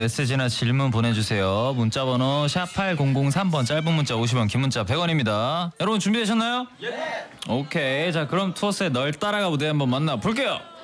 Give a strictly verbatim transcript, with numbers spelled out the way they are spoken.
메시지나 질문 보내주세요. 문자번호 샵 팔공공삼 번, 짧은 문자 오십 원, 긴 문자 백 원입니다. 여러분 준비되셨나요? 예! 오케이. 자, 그럼 투어스의 널 따라가 무대 한번 만나볼게요.